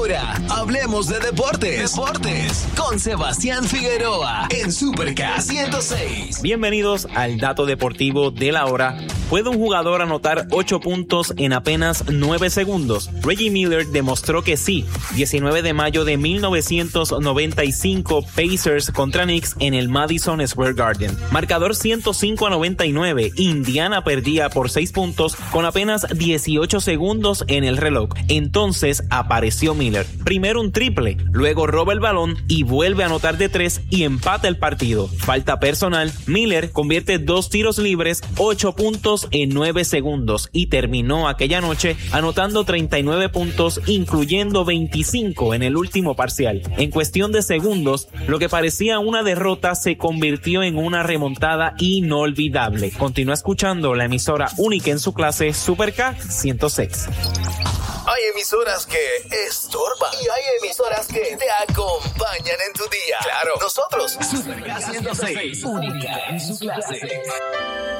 ahora, hablemos de deportes. Con Sebastián Figueroa en Super K 106. Bienvenidos al dato deportivo de la hora. ¿Puede un jugador anotar 8 puntos en apenas 9 segundos? Reggie Miller demostró que sí. 19 de mayo de 1995, Pacers contra Knicks en el Madison Square Garden. Marcador 105-99. Indiana perdía por 6 puntos con apenas 18 segundos en el reloj. Entonces apareció Miller. Primero un triple, luego roba el balón y vuelve a anotar de 3 y empata el partido. Falta personal, Miller convierte 2 tiros libres, 8 puntos en 9 segundos y terminó aquella noche anotando 39 puntos, incluyendo 25 en el último parcial. En cuestión de segundos, lo que parecía una derrota se convirtió en una remontada inolvidable. Continúa escuchando la emisora única en su clase, Super K 106. Hay emisoras que estorban y hay emisoras que te acompañan en tu día. Claro, nosotros, Super K 106, única en su clase.